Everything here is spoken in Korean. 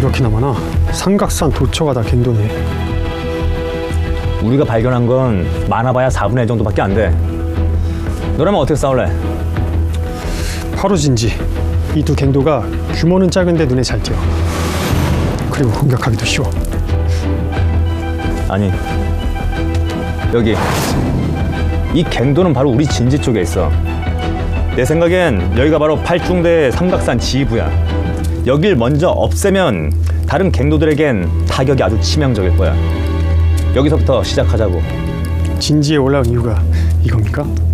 이렇게나 많아? 삼각산 도처가 다 갱도네. 우리가 발견한 건 많아봐야 4분의 1 정도밖에 안 돼. 너라면 어떻게 싸울래? 바로 진지. 이 두 갱도가 규모는 작은데 눈에 잘 띄어. 그리고 공격하기도 쉬워. 아니, 여기 이 갱도는 바로 우리 진지 쪽에 있어. 내 생각엔 여기가 바로 팔중대 삼각산 지휘부야. 여길 먼저 없애면 다른 갱도들에겐 타격이 아주 치명적일 거야. 여기서부터 시작하자고. 진지에 올라온 이유가 이겁니까?